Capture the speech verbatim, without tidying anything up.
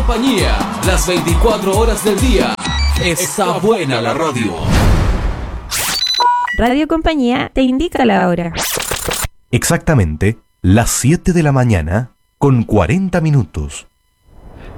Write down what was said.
Compañía, las veinticuatro horas del día. Está buena la radio. Radio Compañía te indica la hora. Exactamente las siete de la mañana con cuarenta minutos.